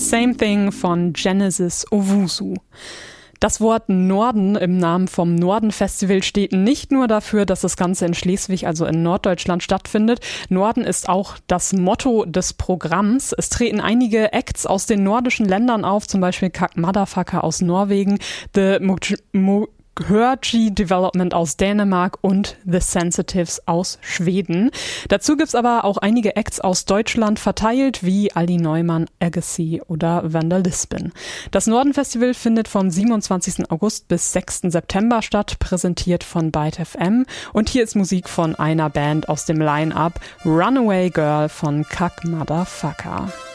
Same Thing von Genesis Owusu. Das Wort Norden im Namen vom Norden-Festival steht nicht nur dafür, dass das Ganze in Schleswig, also in Norddeutschland, stattfindet. Norden ist auch das Motto des Programms. Es treten einige Acts aus den nordischen Ländern auf, zum Beispiel Kak Motherfucker aus Norwegen, The Hörji Development aus Dänemark und The Sensitives aus Schweden. Dazu gibt's aber auch einige Acts aus Deutschland verteilt, wie Ali Neumann, Agassi oder Vandalisbin. Das Norden-Festival findet vom 27. August bis 6. September statt, präsentiert von Byte FM. Und hier ist Musik von einer Band aus dem Line-Up, Runaway Girl von Kak Motherfucker.